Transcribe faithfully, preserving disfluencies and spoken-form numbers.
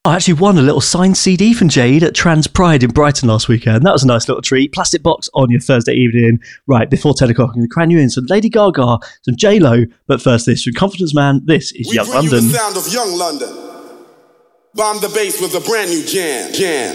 I actually won a little signed C D from Jade at Trans Pride in Brighton last weekend. That was a nice little treat. Plastic box on your Thursday evening. Right, before ten o'clock, I'm going to cram you in some Lady Gaga, some J-Lo. But first this, from Confidence Man, this is we Young bring London. You the sound of Young London. Bomb the bass with a brand new jam. Jam.